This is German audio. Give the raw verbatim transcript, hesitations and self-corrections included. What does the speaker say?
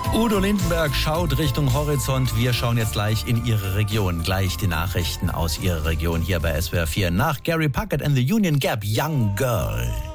Udo Lindenberg schaut Richtung Horizont. Wir schauen jetzt gleich in Ihre Region. Gleich die Nachrichten aus Ihrer Region hier bei S W R vier. Nach Gary Puckett and the Union Gap, Young Girl.